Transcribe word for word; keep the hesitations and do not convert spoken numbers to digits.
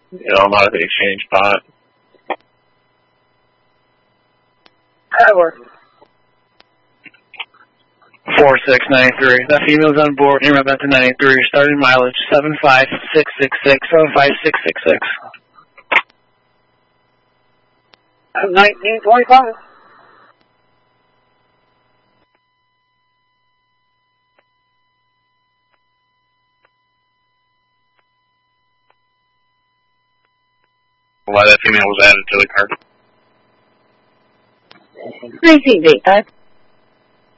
You know, I'm out of the exchange pot. That works. four six ninety-three. That female's on board. Near about to ninety-three. Starting mileage seven five six six six. seven five six six six. nineteen twenty-five. Why that female was added to the car. Three feet, eight, five.